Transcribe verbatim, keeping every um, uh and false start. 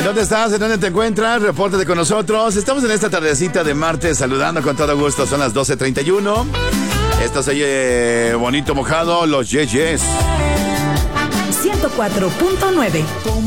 ¿En dónde estás? ¿En dónde te encuentras? Repórtate con nosotros. Estamos en esta tardecita de martes saludando con todo gusto. Son las doce treinta y uno. Esto se oye bonito mojado, los Yes Yes. ciento cuatro punto nueve.